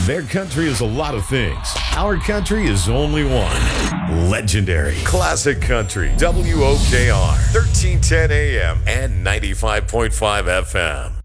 Their country is a lot of things. Our country is only one. Legendary. Classic Country. WOKR. 1310 AM and 95.5 FM.